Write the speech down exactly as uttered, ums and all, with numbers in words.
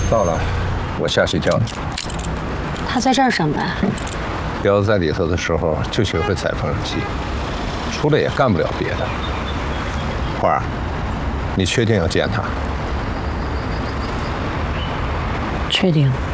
到了，我下去叫你。 他在这儿上班。 彪子在里头的时候就学会踩缝纫机，出来也干不了别的。花儿，你确定要见他？ 确定。